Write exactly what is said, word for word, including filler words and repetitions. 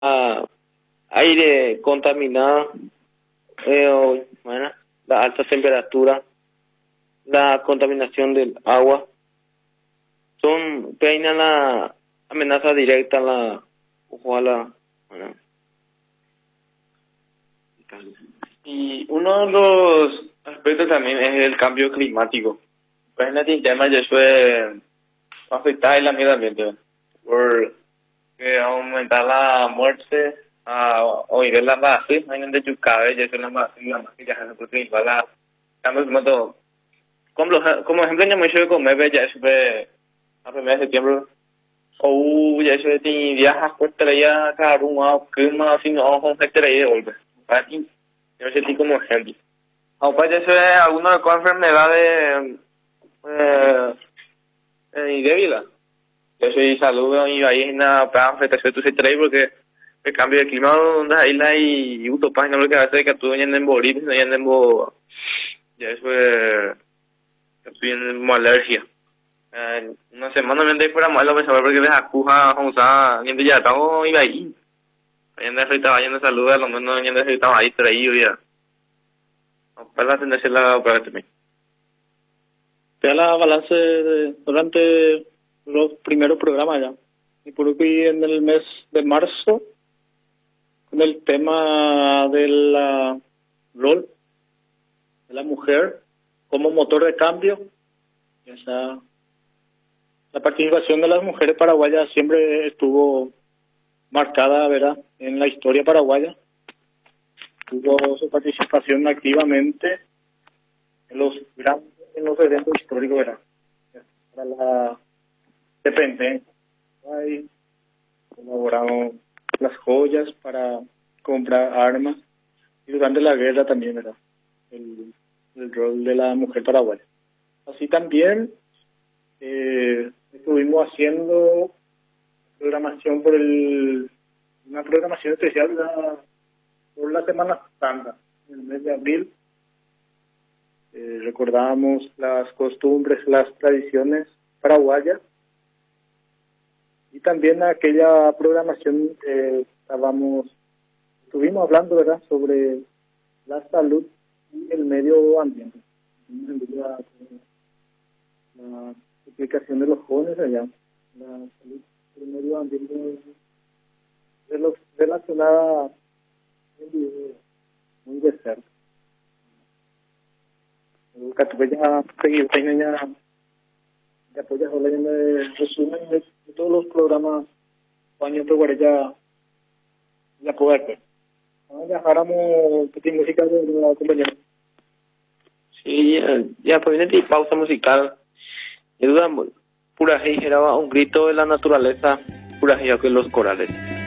a aire contaminado, eh, o, bueno, la alta temperatura, la contaminación del agua, son peinan la amenaza directa a la, ojo a la, bueno. Y uno de los aspectos también es el cambio climático. Imagínate el tema ya fue afectar el medio ambiente por que aumentar la muerte a oír la base, imagínate tu cabeza, es la base, la más que ya se puede igual a cambio climático. Como, como ejemplo, ya me hizo comer, ya fue a primeros de septiembre, o ya fue de viajes por traer cada uno, que más si no, con gente de golpe. Para ti, yo sé como ejemplo. Aunque ya fue alguna enfermedad de eh, eh, débil. Yo soy salud y ahí en la afectación tu se trae porque el cambio de clima donde hay la y utopía no lo que hace que tú en morir no en bo ya eso es estoy en alergia eh, una semana me andé por malo me saber porque les acuja vamos a gente ya estamos iba ahí ya necesitaba ya no salud a lo menos ya necesitaba ahí traído ya para tenerse la para también ya la balance de, durante los primeros programas ya. Y por aquí en el mes de marzo, con el tema del rol de la mujer como motor de cambio, esa, la participación de las mujeres paraguayas siempre estuvo marcada, ¿verdad?, en la historia paraguaya. Tuvo su participación activamente en los grandes, en los eventos históricos, ¿verdad?, para la dependencia. Ahí elaboraron las joyas para comprar armas y durante la guerra también, ¿verdad?, el, el rol de la mujer paraguaya. Así también eh, estuvimos haciendo programación por el una programación especial la, por la Semana Santa, en el mes de abril. Eh, recordábamos las costumbres, las tradiciones paraguayas. Y también aquella programación eh, estábamos, estuvimos hablando, ¿verdad?, sobre la salud y el medio ambiente. La, la explicación de los jóvenes allá, la salud y el medio ambiente de los relacionada muy de cerca. El Catupeya seguir ya ya apoya de resumen de, de todos los programas años de ya ya poder ya haramos pequeña música de la compañera. Sí, ya, ya pues viene y pausa musical. Y duda, pura era un grito de la naturaleza, pura que los corales.